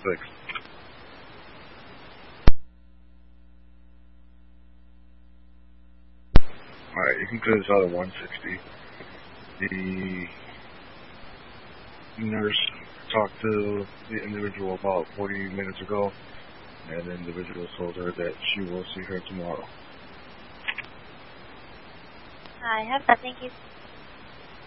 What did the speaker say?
Thanks. Alright, you can clear this out at 160. The nurse talked to the individual about 40 minutes ago, and the individual told her that she will see her tomorrow. I have that, thank you.